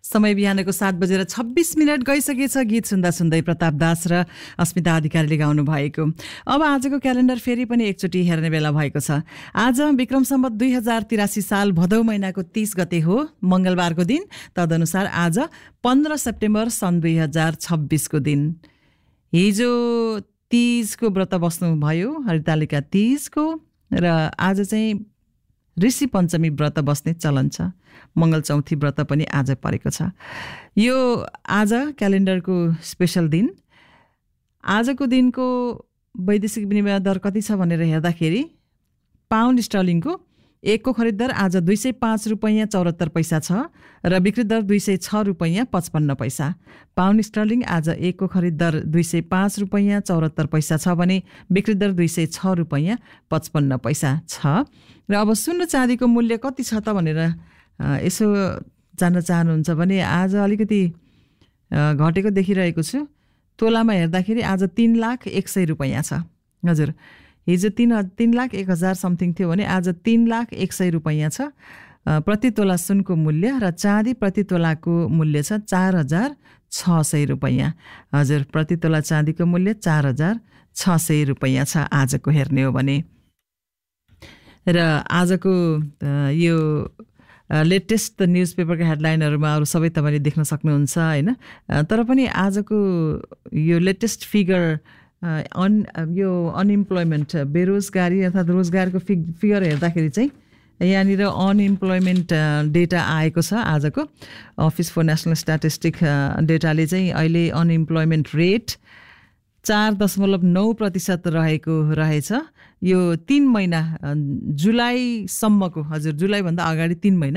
समय बिहानको 7:26 गइसकेछ। गीत सुन्दा सुन्दै प्रताप दास र अस्मिता अधिकारीले गाउनु भएको। अब आजको क्यालेन्डर फेरि पनि एकचोटि हेर्ने बेला भएको छ। आज विक्रम सम्वत 2083 साल भदौ महिनाको 30 गते हो, मंगलबारको दिन। तदनुसार आज 15 सेप्टेम्बर सन् 2026 को दिन। हिजो तीजको व्रत बस्नुभयो, हरितालिका तीजको, र आज चाहिँ ऋषि पञ्चमी व्रत बस्ने चलन छ। मङ्गल चौथी व्रत पनि आज परेको छ। यो आज क्यालेन्डरको स्पेशल दिन। आजको दिनको वैदेशिक विनिमय दर कति छ भनेर हेर्दाखेरि पाउन्ड स्टर्लिङको एकको खरिद दर आज 205 रुपैयाँ 74 पैसा छ र बिक्री दर 206 रुपैयाँ 55 पैसा। पाउन्ड स्टर्लिङ आज एकको खरिद दर 205 रुपैयाँ 74 पैसा छ भने बिक्री दर 206 रुपैयाँ 55 पैसा छ। र अब सुन चाँदीको मूल्य कति छ त भनेर यसो जान्न चाहनुहुन्छ भने आज अलिकति घटेको देखिरहेको छु। तोलामा हेर्दाखेरि आज 3,01,000 रुपैयाँ छ। हजुर, हिजो 3,01,000 समथिङ थियो भने आज 3,01,000 रुपैयाँ छ प्रति तोला सुनको मूल्य, र चाँदी प्रति तोलाको मूल्य छ 4,600 रुपैयाँ। हजुर, प्रति तोला चाँदीको मूल्य 4,600 रुपैयाँ छ आजको हेर्ने हो भने। र आजको यो लेटेस्ट न्युज पेपरको हेडलाइनहरूमा अरू सबै तपाईँले देख्न सक्नुहुन्छ होइन। तर पनि आजको यो लेटेस्ट फिगर यो अनइम्प्लोइमेन्ट, बेरोजगारी अर्थात् रोजगारको फिगर हेर्दाखेरि चाहिँ यहाँनिर अनइम्प्लोइमेन्ट डेटा आएको छ आजको। अफिस फर नेसनल स्ट्याटिस्टिक डेटाले चाहिँ अहिले अनइम्प्लोइमेन्ट रेट 4.9% रहेछ। यो 3 महिना जुलाईसम्मको, हजुर जुलाईभन्दा अगाडि 3 महिना,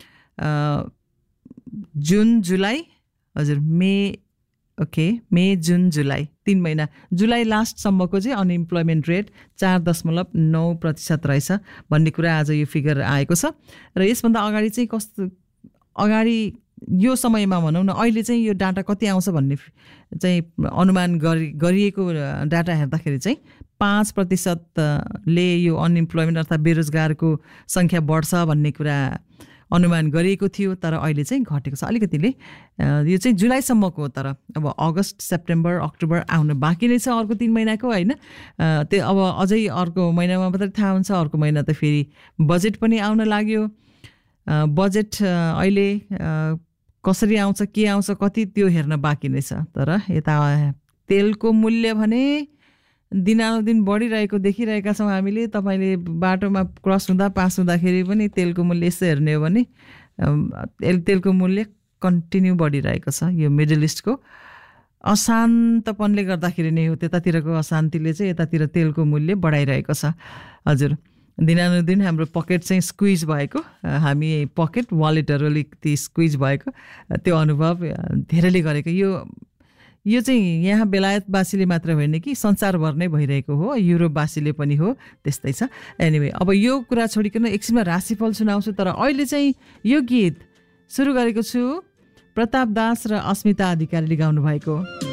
जुन जुलाई, हजुर मे जुन जुलाई 3 महिना, जुलाई लास्टसम्मको चाहिँ अनइम्प्लोइमेन्ट रेट 4.9% रहेछ भन्ने कुरा आज यो फिगर आएको छ। र यसभन्दा अगाडि चाहिँ अगाडि यो समयमा भनौँ न, अहिले चाहिँ यो डाटा कति आउँछ भन्ने चाहिँ अनुमान गरिएको डाटा हेर्दाखेरि चाहिँ 5%ले यो अनइम्प्लोइमेन्ट अर्थात् बेरोजगारको सङ्ख्या बढ्छ भन्ने कुरा अनुमान गरिएको थियो। तर अहिले चाहिँ घटेको छ अलिकतिले। यो चाहिँ जुलाईसम्मको, तर अब अगस्त, सेप्टेम्बर, अक्टोबर आउनु बाँकी नै छ अर्को 3 महिनाको होइन। त्यो अब अझै अर्को महिनामा मात्रै थाहा हुन्छ। अर्को महिना त फेरि बजेट पनि आउन लाग्यो। बजेट अहिले कसरी आउँछ, के आउँछ, कति, त्यो हेर्न बाँकी नै छ। तर यता तेलको मूल्य भने दिनानुदिन बढिरहेको देखिरहेका छौँ हामीले। तपाईँले बाटोमा क्रस हुँदा पास हुँदाखेरि पनि तेलको मूल्य यसो हेर्ने हो भने तेलको मूल्य कन्टिन्यू बढिरहेको छ। यो मिडल इस्टको अशान्तपनले गर्दाखेरि नै हो। त्यतातिरको अशान्तिले चाहिँ यतातिर तेलको मूल्य बढाइरहेको छ। हजुर, दिनानुदिन हाम्रो पकेट चाहिँ स्क्विज भएको, हामी पकेट वालेटहरू अलिकति स्क्विज भएको त्यो अनुभव धेरैले गरेको। यो चाहिँ यहाँ बेलायतवासीले मात्र होइन कि संसारभर नै भइरहेको हो, युरोपवासीले पनि हो, त्यस्तै छ। एनिवे, अब यो कुरा छोडिकन एकछिनमा राशिफल सुनाउँछु। तर अहिले चाहिँ यो गीत सुरु गरेको छु प्रताप दास र अस्मिता अधिकारीले गाउनु भएको।